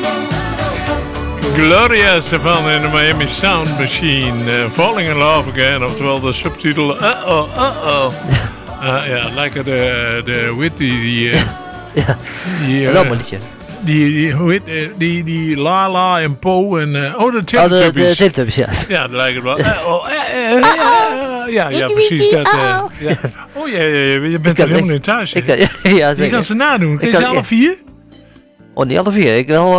Gloria Estefan in de Miami Sound Machine. Falling in Love Again, oftewel de subtitel ja, lekker de Whitney een ander liedje. Die Lala en Po en de Teletubbies. De Teletubbies, ja. Ja, dat lijkt het wel. Ja, precies dat. Ja. Oh ja, je bent er helemaal in thuis. Ja, zeker. Je kan ze nadoen. Kun je ze alle 4? Oh, niet alle 4. Ik wel...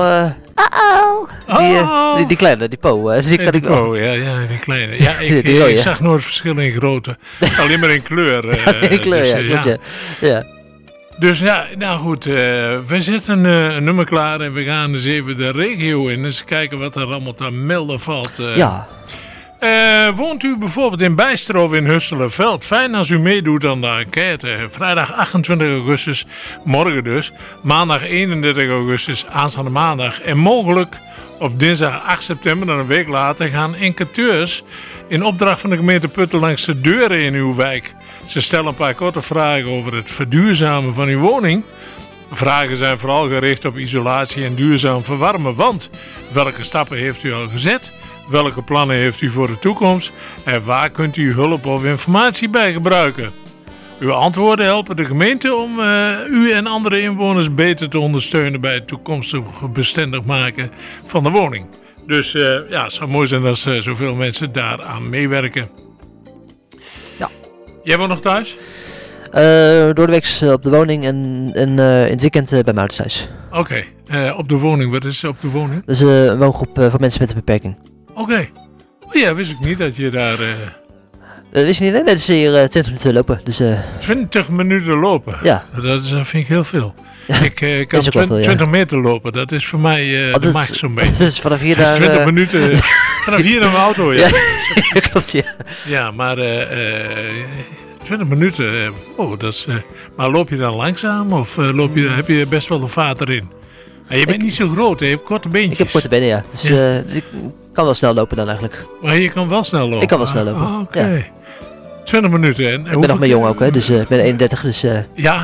Die kleine, die Po. Die kan ik wel. Po, ja, die kleine. Ja, ik zag nooit verschil in grootte. Alleen maar in kleur. In kleur, dus, klopt, ja. Dus ja, nou goed. We zetten een nummer klaar en we gaan eens even de regio in. Dus kijken wat er allemaal te melden valt. Ja. Woont u bijvoorbeeld in Bijster of in Husselenveld? Fijn als u meedoet aan de enquête. Vrijdag 28 augustus, morgen dus. Maandag 31 augustus, aanstaande maandag. En mogelijk op dinsdag 8 september, dan een week later, gaan enquêteurs in opdracht van de gemeente Putten langs de deuren in uw wijk. Ze stellen een paar korte vragen over het verduurzamen van uw woning. Vragen zijn vooral gericht op isolatie en duurzaam verwarmen. Want welke stappen heeft u al gezet? Welke plannen heeft u voor de toekomst? En waar kunt u hulp of informatie bij gebruiken? Uw antwoorden helpen de gemeente om u en andere inwoners beter te ondersteunen bij het toekomstig bestendig maken van de woning. Dus het zou mooi zijn als zoveel mensen daaraan meewerken. Ja. Jij woont nog thuis? Door de week op de woning en in het weekend bij mijn ouders thuis. Oké. Op de woning, wat is op de woning? Dat is een woongroep van mensen met een beperking. Oké. Oh ja, wist ik niet dat je daar... Dat wist je niet, hè? Dat is hier 20 minuten lopen. Dus, 20 minuten lopen? Ja. Dat vind ik heel veel. Ik kan 20 meter lopen, dat is voor mij de max zo'n beetje. Dus vanaf hier naar... 20 minuten, vanaf hier naar mijn auto, ja. Klopt, ja. Ja, maar 20 minuten, dat is... maar loop je dan langzaam of heb je best wel een vaart erin? En je bent niet zo groot, hè? Je hebt korte beentjes. Ik heb korte benen, ja. Dus ik kan wel snel lopen dan eigenlijk. Maar je kan wel snel lopen? Ik kan wel snel lopen, Oké. Ja. 20 minuten. En ik ben nog maar jong ook, hè. Dus ik ben 31, dus... Ja.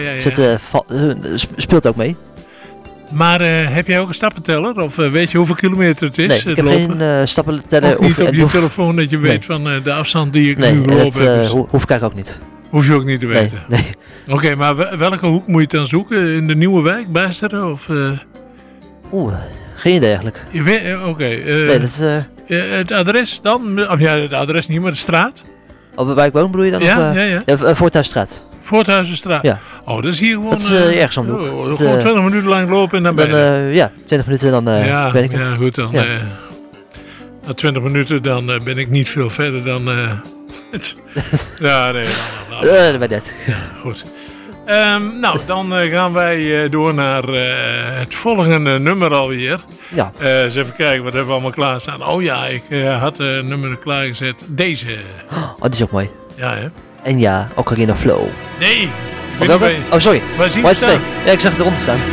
Speelt ook mee. Maar heb jij ook een stappenteller? Of weet je hoeveel kilometer het is? Nee, ik heb geen stappenteller. Ook niet op je telefoon dat je weet van de afstand die ik nu gelopen heb? Nee, hoef ik eigenlijk ook niet. Hoef je ook niet te weten? Nee. Oké, maar welke hoek moet je dan zoeken? In de Nieuwe Wijk, Bijster? Of, geen idee eigenlijk. Oké. Nee, dat het adres dan? Of ja, het adres niet, maar de straat? Of waar ik woon bedoel je dan? Ja. Voorthuisstraat. Voorthuizenstraat? Ja. Oh, dat is hier gewoon... Dat is ergens om de hoek. Gewoon 20 minuten lang lopen en dan ben je 20 minuten dan ben ik er. Ja, goed dan. Ja. Na 20 minuten dan ben ik niet veel verder dan... ja, nee. Bij net. Ja, goed. Nou, dan gaan wij door naar het volgende nummer alweer. Ja. Eens even kijken, wat hebben we allemaal klaarstaan. Oh ja, ik had een nummer klaargezet. Deze. Oh, die is ook mooi. Ja, hè? En ja, Ocarina Flow. Nee. Oh, sorry. White Snake. Ja, ik zag het eronder staan.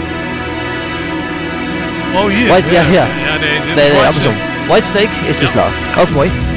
Oh, hier. White, ja. Ja, nee, andersom. White Snake is This Love. Ook mooi.